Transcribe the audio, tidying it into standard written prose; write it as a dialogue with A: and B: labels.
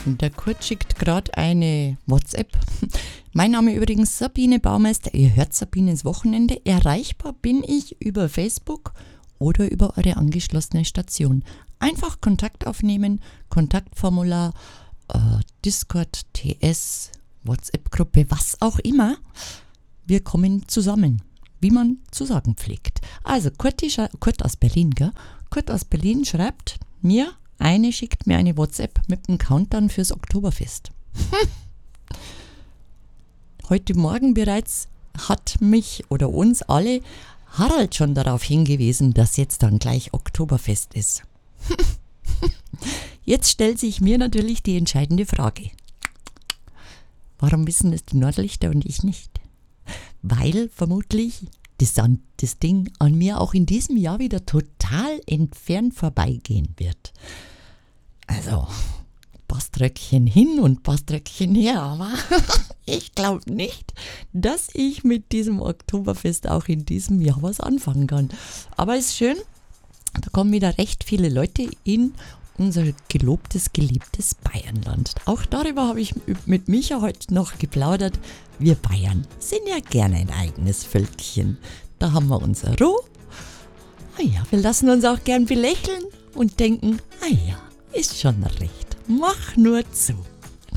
A: Der Kurt schickt gerade eine WhatsApp. Mein Name übrigens Sabine Baumeister. Ihr hört Sabines Wochenende. Erreichbar bin ich über Facebook oder über eure angeschlossene Station. Einfach Kontakt aufnehmen, Kontaktformular, Discord, TS, WhatsApp-Gruppe, was auch immer. Wir kommen zusammen, wie man zu sagen pflegt. Also Kurt aus Berlin, gell? Kurt aus Berlin schreibt mir, schickt mir eine WhatsApp mit dem Countdown fürs Oktoberfest. Heute Morgen bereits hat mich oder uns alle Harald schon darauf hingewiesen, dass jetzt dann gleich Oktoberfest ist. Jetzt stellt sich mir natürlich die entscheidende Frage. Warum wissen es die Nordlichter und ich nicht? Weil vermutlich das Ding an mir auch in diesem Jahr wieder total entfernt vorbeigehen wird. Also, Baströckchen hin und Baströckchen her, aber ich glaube nicht, dass ich mit diesem Oktoberfest auch in diesem Jahr was anfangen kann. Aber ist schön, da kommen wieder recht viele Leute in unser gelobtes, geliebtes Bayernland. Auch darüber habe ich mit Micha heute noch geplaudert. Wir Bayern sind ja gerne ein eigenes Völkchen. Da haben wir unser Ruhe. Wir lassen uns auch gern belächeln und denken, ist schon recht. Mach nur zu.